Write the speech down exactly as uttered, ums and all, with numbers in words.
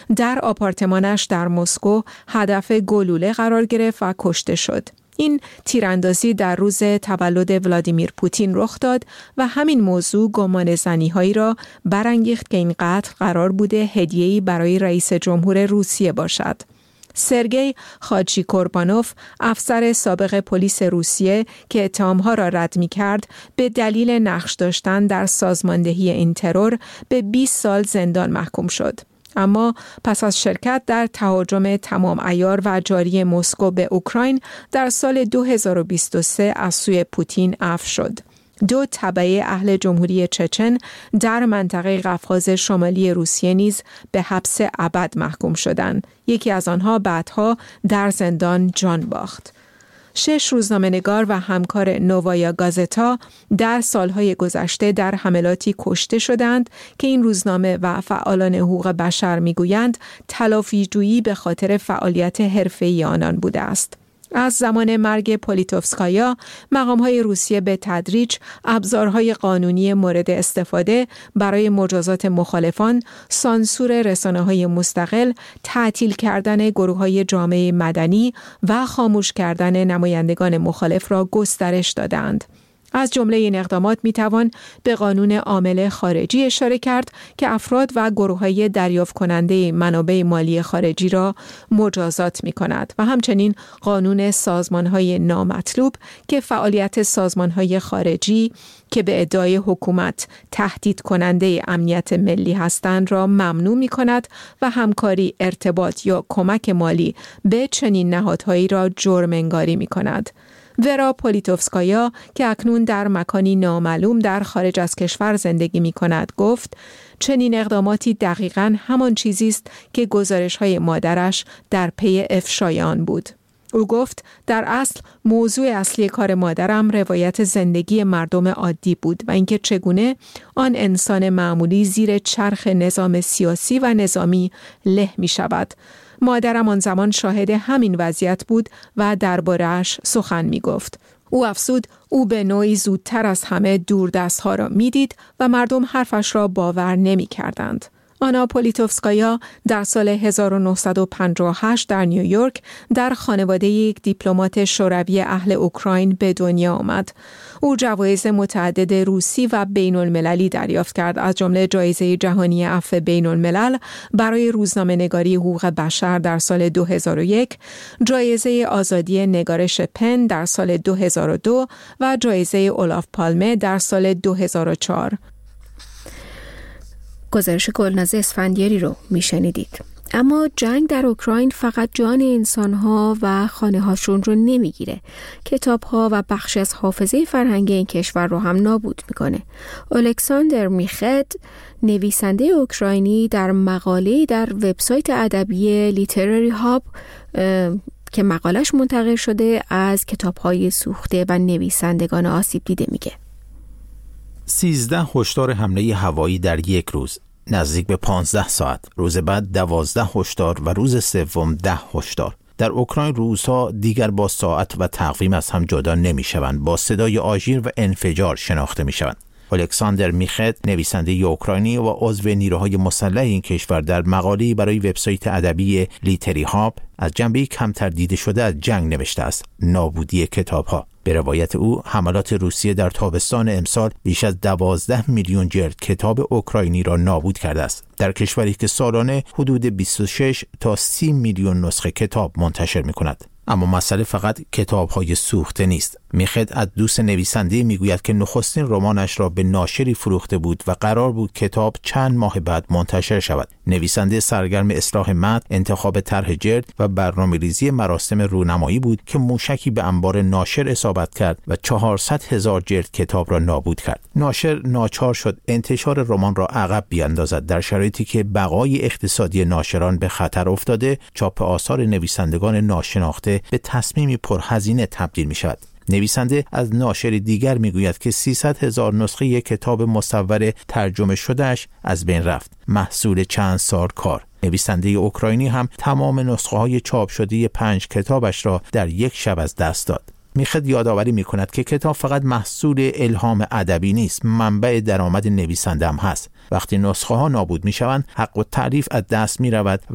در آپارتمانش در مسکو هدف گلوله قرار گرفت و کشته شد. این تیراندازی در روز تولد ولادیمیر پوتین رخ داد و همین موضوع گمان زنی‌هایی را برانگیخت که این قتل قرار بوده هدیه‌ای برای رئیس جمهور روسیه باشد. سرگئی خاچیکوربانوف، افسر سابق پلیس روسیه که اتهام‌ها را رد می‌کرد، به دلیل نقش داشتن در سازماندهی این ترور به بیست سال زندان محکوم شد. اما پس از شرکت در تهاجم تمام عیار و جاری مسکو به اوکراین در سال دو هزار و بیست و سه از سوی پوتین عفو شد. دو تبعه اهل جمهوری چچن در منطقه قفقاز شمالی روسیه نیز به حبس ابد محکوم شدند. یکی از آنها بعدها در زندان جان باخت. شش روزنامه‌نگار و همکار نووایا گازتا در سالهای گذشته در حملاتی کشته شدند که این روزنامه و فعالان حقوق بشر میگویند تلافی‌جویی به خاطر فعالیت حرفه‌ای آنان بوده است. از زمان مرگ پولیتوفسکایا، مقام‌های روسیه به تدریج ابزارهای قانونی مورد استفاده برای مجازات مخالفان، سانسور رسانه‌های مستقل، تعطیل کردن گروه‌های جامعه مدنی و خاموش کردن نمایندگان مخالف را گسترش دادند. از جمله این اقدامات میتوان به قانون عامل خارجی اشاره کرد که افراد و گروه‌های دریافت کننده منابع مالی خارجی را مجازات می‌کند و همچنین قانون سازمان‌های نامطلوب که فعالیت سازمان‌های خارجی که به ادعای حکومت تهدید کننده امنیت ملی هستند را ممنوع می‌کند و همکاری، ارتباط یا کمک مالی به چنین نهادهایی را جرم انگاری می‌کند. ورا پولیتوفسکایا که اکنون در مکانی نامعلوم در خارج از کشور زندگی می کند گفت چنین اقداماتی دقیقاً همان چیزی است که گزارش‌های مادرش در پی افشای آن بود. او گفت در اصل موضوع اصلی کار مادرم روایت زندگی مردم عادی بود و اینکه چگونه آن انسان معمولی زیر چرخ نظام سیاسی و نظامی له می شود. مادرم آن زمان شاهد همین وضعیت بود و درباره‌اش سخن می گفت. او افسود او به نوعی زودتر از همه دوردست‌ها را می دید و مردم حرفش را باور نمی کردند. آنا پولیتوفسکایا در سال هزار و نهصد و پنجاه و هشت در نیویورک در خانواده یک دیپلمات شوروی اهل اوکراین به دنیا آمد. او جوایز متعدد روسی و بین المللی دریافت کرد، از جمله جایزه جهانی عفو بین الملل برای روزنامه‌نگاری حقوق بشر در سال دو هزار و یک، جایزه آزادی نگارش پن در سال دو هزار و دو و جایزه اولاف پالمه در سال دو هزار و چهار. گزارش گلناز اسفندیاری رو میشنیدید. اما جنگ در اوکراین فقط جان انسانها و خانه هاشون رو نمیگیره. کتابها و بخش از حافظه فرهنگی این کشور رو هم نابود میکنه. الکساندر میخد، نویسنده اوکراینی، در مقاله‌ای در وبسایت ادبی لیتراری هاب که مقالش منتقل شده از کتابهای سوخته و نویسندگان آسیب دیده میگه. سیزده هشدار حمله هوایی در یک روز، نزدیک به پانزده ساعت. روز بعد دوازده هشدار و روز سوم ده هشدار. در اوکراین روزها دیگر با ساعت و تقویم از هم جدا نمی شوند، با صدای آژیر و انفجار شناخته می شوند. الکساندر میخد، نویسنده اوکراینی و عضو نیروهای مسلح این کشور، در مقاله‌ای برای وبسایت ادبی لیتری هاب از جنبه کمتر دیده شده از جنگ نوشته است: نابودی کتاب‌ها. به روایت او، حملات روسیه در تابستان امسال بیش از دوازده میلیون جلد کتاب اوکراینی را نابود کرده است، در کشوری که سالانه حدود بیست و شش تا سی میلیون نسخه کتاب منتشر می‌کند. اما مسئله فقط کتاب‌های سوخته نیست. میخد از دوست نویسنده میگوید که نخستین رمانش را به ناشری فروخته بود و قرار بود کتاب چند ماه بعد منتشر شود. نویسنده سرگرم اصلاح متن، انتخاب طرح جلد و برنامه‌ریزی مراسم رونمایی بود که موشکی به انبار ناشر اصابت کرد و چهارصد هزار جلد کتاب را نابود کرد. ناشر ناچار شد انتشار رمان را عقب بیاندازد، در شرایطی که بقای اقتصادی ناشران به خطر افتاده. چاپ آثار نویسندگان ناشناخته به تصمیمی پرهزینه تبدیل می شود. نویسنده از ناشر دیگر می گوید که سیصد هزار نسخه یک کتاب مصور ترجمه شدهش از بین رفت، محصول چند سال کار. نویسنده اوکراینی هم تمام نسخه های چاپ شده پنج کتابش را در یک شب از دست داد. میخد یادآوری میکند که کتاب فقط محصول الهام ادبی نیست، منبع درآمد نویسنده هم هست. وقتی نسخه ها نابود میشوند، حق التألیف از دست میرود